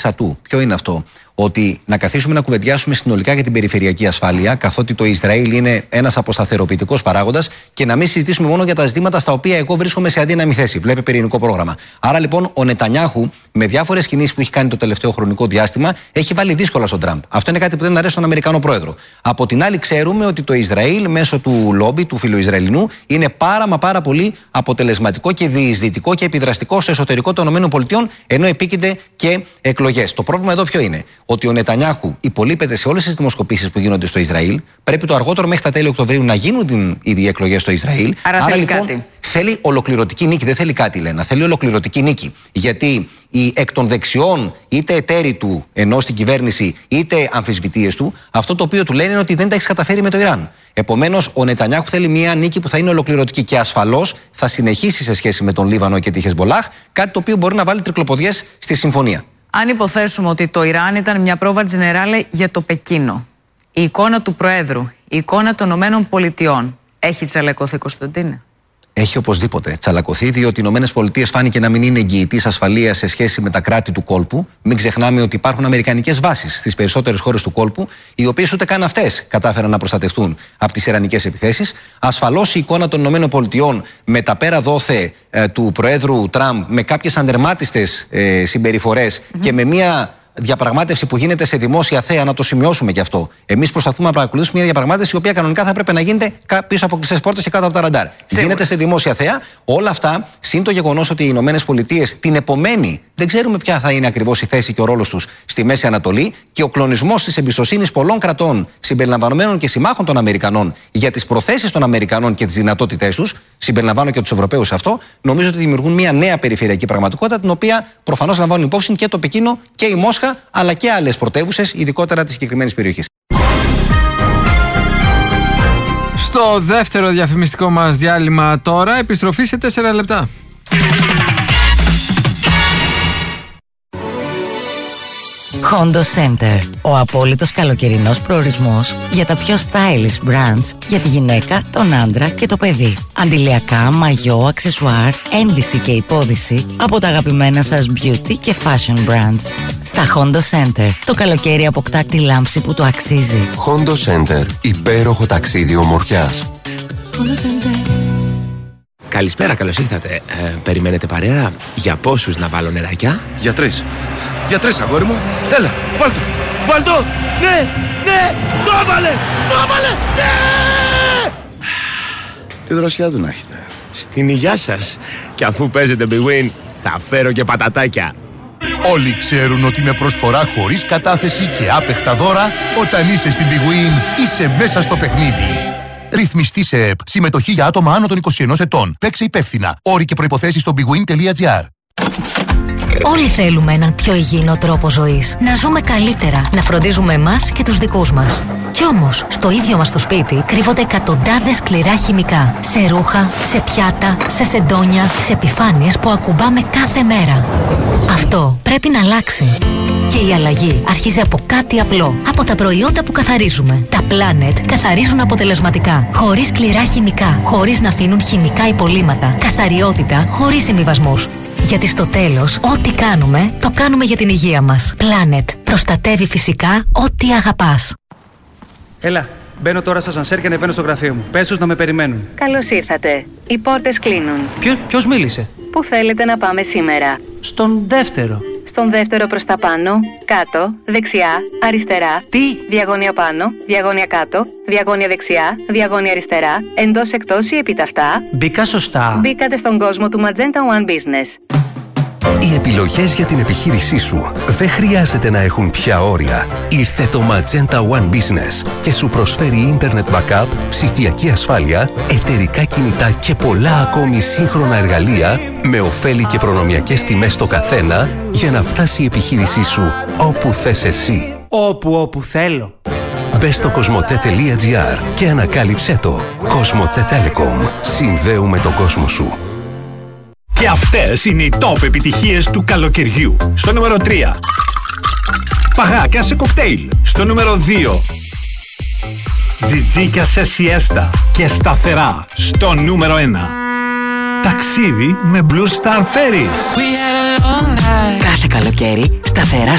ίσα του. Ποιο είναι αυτό? Ότι να καθίσουμε να κουβεντιάσουμε συνολικά για την περιφερειακή ασφάλεια, καθότι το Ισραήλ είναι ένας αποσταθεροποιητικός παράγοντας, και να μην συζητήσουμε μόνο για τα ζητήματα στα οποία εγώ βρίσκομαι σε αδύναμη θέση. Βλέπει πυρηνικό πρόγραμμα. Άρα λοιπόν ο Νετανιάχου, με διάφορες κινήσεις που έχει κάνει το τελευταίο χρονικό διάστημα, έχει βάλει δύσκολα στον Τραμπ. Αυτό είναι κάτι που δεν αρέσει στον Αμερικανό πρόεδρο. Από την άλλη, ξέρουμε ότι το Ισραήλ, μέσω του λόμπι, του φιλοϊσραηλινού, είναι πάρα πολύ αποτελεσματικό και διεισδυτικό και επιδραστικό στο εσωτερικό των ΗΠΑ, ενώ επίκειται και εκλογές. Το πρόβλημα εδώ ποιο είναι? Ότι ο Νετανιάχου υπολείπεται σε όλες τις δημοσκοπήσεις που γίνονται στο Ισραήλ. Πρέπει το αργότερο μέχρι τα τέλη Οκτωβρίου να γίνουν οι εκλογές στο Ισραήλ. Άρα θέλει λοιπόν, κάτι. Θέλει ολοκληρωτική νίκη. Δεν θέλει κάτι, Λένα. Θέλει ολοκληρωτική νίκη. Γιατί οι εκ των δεξιών, είτε εταίροι του ενώ στην κυβέρνηση, είτε αμφισβητείες του, αυτό το οποίο του λένε είναι ότι δεν τα έχει καταφέρει με το Ιράν. Επομένως, ο Νετανιάχου θέλει μια νίκη που θα είναι ολοκληρωτική και ασφαλώς θα συνεχίσει σε σχέση με τον Λίβανο και τη Χεσμπολάχ, κάτι το οποίο μπορεί να βάλει τρικλοποδιές στη συμφωνία. Αν υποθέσουμε ότι το Ιράν ήταν μια πρόβα τζενεράλε για το Πεκίνο, η εικόνα του Προέδρου, η εικόνα των ΗΠΑ έχει τσαλακωθεί, Κωνσταντίνε? Έχει οπωσδήποτε τσαλακωθεί, διότι οι ΗΠΑ φάνηκε να μην είναι εγγυητής ασφαλείας σε σχέση με τα κράτη του κόλπου. Μην ξεχνάμε ότι υπάρχουν αμερικανικές βάσεις στις περισσότερες χώρες του κόλπου, οι οποίες ούτε καν αυτές κατάφεραν να προστατευτούν από τις ιρανικές επιθέσεις. Ασφαλώς η εικόνα των ΗΠΑ με τα πέρα δόθε του Προέδρου Τραμπ, με κάποιες ανδερμάτιστες συμπεριφορές και με μια διαπραγμάτευση που γίνεται σε δημόσια θέα, να το σημειώσουμε και αυτό. Εμείς προσπαθούμε να παρακολουθήσουμε μια διαπραγμάτευση η οποία κανονικά θα έπρεπε να γίνεται πίσω από κλειστές πόρτες και κάτω από τα ραντάρ. Γίνεται σε δημόσια θέα. Όλα αυτά, συν το γεγονός ότι οι ΗΠΑ την επομένη δεν ξέρουμε ποια θα είναι ακριβώς η θέση και ο ρόλος τους στη Μέση Ανατολή, και ο κλονισμός της εμπιστοσύνης πολλών κρατών, συμπεριλαμβανομένων και συμμάχων των Αμερικανών, για τις προθέσεις των Αμερικανών και τις δυνατότητές τους, συμπεριλαμβάνω και τους Ευρωπαίους αυτό, νομίζω ότι δημιουργούν μια νέα περιφερειακή πραγματικότητα, την οποία προφανώς λαμβάνουν υπόψη και το Πεκίνο και η Μόσχα, αλλά και άλλες πρωτεύουσες, ειδικότερα της συγκεκριμένης περιοχής. Στο δεύτερο διαφημιστικό μας διάλειμμα τώρα, επιστροφή σε 4 λεπτά. Hondo Center. Ο απόλυτος καλοκαιρινός προορισμός για τα πιο stylish brands για τη γυναίκα, τον άντρα και το παιδί. Αντιλιακά, μαγιό, αξεσουάρ, ένδυση και υπόδυση από τα αγαπημένα σας beauty και fashion brands. Στα Hondo Center, το καλοκαίρι αποκτά τη λάμψη που το αξίζει. Hondo Center. Υπέροχο ταξίδι ομορφιάς. Hondo Center. Καλησπέρα, καλώς ήρθατε. Περιμένετε παρέα? Για πόσους να βάλω νεράκια? Για 3. Για 3, αγόρι μου. Έλα, βάλτο. Βάλτο. Ναι, ναι. Το έβαλε. Το έβαλε. Ναι. Τι δροσιά του να έχετε. Στην υγειά σας. Και αφού παίζετε Big Win, θα φέρω και πατατάκια. Όλοι ξέρουν ότι με προσφορά χωρίς κατάθεση και άπεχτα δώρα, όταν είσαι στην Big Win, είσαι μέσα στο παιχνίδι. Ρυθμιστή σε ΕΠ. Συμμετοχή για άτομα άνω των 21 ετών. Παίξε υπεύθυνα. Όροι και προϋποθέσεις στο bigwin.gr. Όλοι θέλουμε έναν πιο υγιεινό τρόπο ζωής. Να ζούμε καλύτερα, να φροντίζουμε εμάς και τους δικούς μας. Κι όμως, στο ίδιο μας το σπίτι κρύβονται εκατοντάδες σκληρά χημικά. Σε ρούχα, σε πιάτα, σε σεντόνια, σε επιφάνειες που ακουμπάμε κάθε μέρα. Αυτό πρέπει να αλλάξει. Και η αλλαγή αρχίζει από κάτι απλό. Από τα προϊόντα που καθαρίζουμε. Τα Planet καθαρίζουν αποτελεσματικά. Χωρίς σκληρά χημικά. Χωρίς να αφήνουν χημικά υπολείμματα. Καθαριότητα χωρίς συμβιβασμούς. Γιατί στο τέλος, ό,τι κάνουμε, το κάνουμε για την υγεία μας. Planet. Προστατεύει φυσικά ό,τι αγαπάς. Έλα, μπαίνω τώρα στο ασανσέρ και ανεβαίνω στο γραφείο μου. Πες τους να με περιμένουν. Καλώς ήρθατε. Οι πόρτες κλείνουν. Ποιος μίλησε? Πού θέλετε να πάμε σήμερα? Στον δεύτερο. Στον δεύτερο προς τα πάνω, κάτω, δεξιά, αριστερά. Τι? Διαγώνια πάνω, διαγώνια κάτω, διαγώνια δεξιά, διαγώνια αριστερά, εντός εκτός ή επιταυτά. Μπήκα σωστά. Μπήκατε στον κόσμο του Magenta One Business. Οι επιλογές για την επιχείρησή σου δεν χρειάζεται να έχουν πια όρια. Ήρθε το Magenta One Business και σου προσφέρει Internet Backup, ψηφιακή ασφάλεια, εταιρικά κινητά και πολλά ακόμη σύγχρονα εργαλεία με ωφέλη και προνομιακές τιμές στο καθένα για να φτάσει η επιχείρησή σου όπου θες εσύ. Όπου θέλω. Μπες στο cosmote.gr και ανακάλυψέ το. Cosmote Telecom. Συνδέουμε τον κόσμο σου. Και αυτές είναι οι top επιτυχίες του καλοκαιριού. Στο νούμερο 3. Παγάκια σε κοκτέιλ. Στο νούμερο 2. Τζιτζίκια σε σιέστα και σταθερά. Στο νούμερο 1. Ταξίδι με Blue Star Ferries. Κάθε καλοκαίρι σταθερά